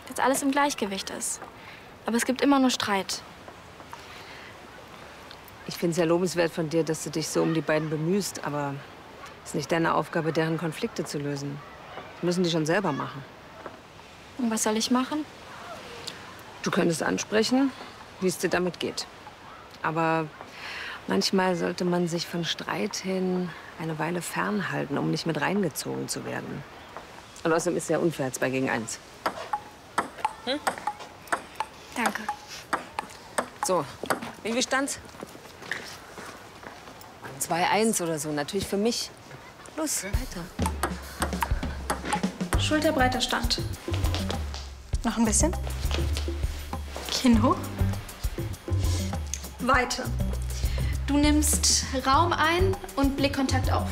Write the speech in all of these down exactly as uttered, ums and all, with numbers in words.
jetzt alles im Gleichgewicht ist. Aber es gibt immer nur Streit. Ich finde es ja lobenswert von dir, dass du dich so um die beiden bemühst, aber es ist nicht deine Aufgabe, deren Konflikte zu lösen. Das müssen die schon selber machen. Und was soll ich machen? Du könntest ansprechen, wie es dir damit geht. Aber manchmal sollte man sich von Streit hin eine Weile fernhalten, um nicht mit reingezogen zu werden. Und außerdem ist es ja unfair, zwei gegen eins. Hm? Danke. So, wie viel stand's? zwei eins oder so, natürlich für mich. Los, weiter. Schulterbreiter Stand. Noch ein bisschen. Kinn hoch. Weiter. Du nimmst Raum ein und Blickkontakt auf.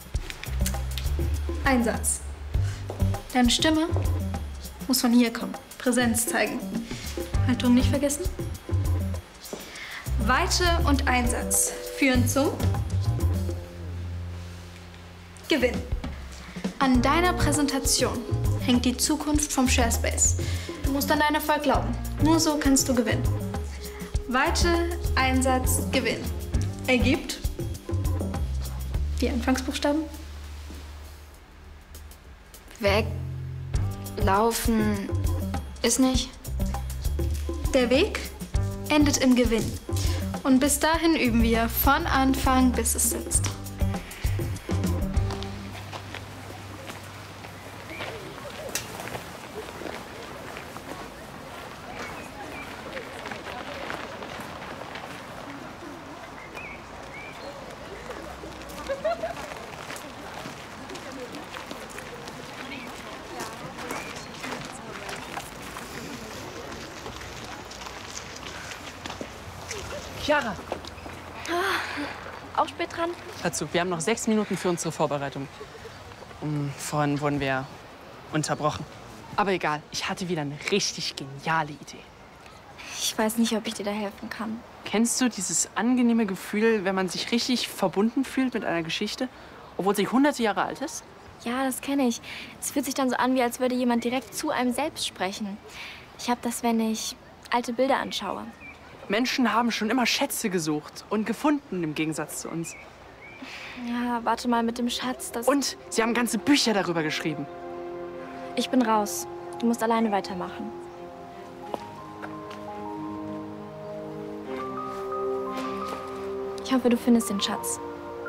Einsatz. Deine Stimme muss von hier kommen. Präsenz zeigen. Haltung nicht vergessen. Weite und Einsatz führen zum Gewinn. An deiner Präsentation hängt die Zukunft vom ShareSpace. Du musst an deinen Erfolg glauben. Nur so kannst du gewinnen. Weite, Einsatz, Gewinn. Ergibt die Anfangsbuchstaben. Weglaufen ist nicht. Der Weg endet im Gewinn. Und bis dahin üben wir von Anfang bis es sitzt. Chiara! Ah, auch spät dran? Hör zu, wir haben noch sechs Minuten für unsere Vorbereitung. Um, vorhin wurden wir unterbrochen. Aber egal, ich hatte wieder eine richtig geniale Idee. Ich weiß nicht, ob ich dir da helfen kann. Kennst du dieses angenehme Gefühl, wenn man sich richtig verbunden fühlt mit einer Geschichte, obwohl sie hunderte Jahre alt ist? Ja, das kenne ich. Es fühlt sich dann so an, wie als würde jemand direkt zu einem selbst sprechen. Ich habe das, wenn ich alte Bilder anschaue. Menschen haben schon immer Schätze gesucht und gefunden, im Gegensatz zu uns. Ja, warte mal mit dem Schatz. Das Und sie haben ganze Bücher darüber geschrieben. Ich bin raus. Du musst alleine weitermachen. Ich hoffe, du findest den Schatz.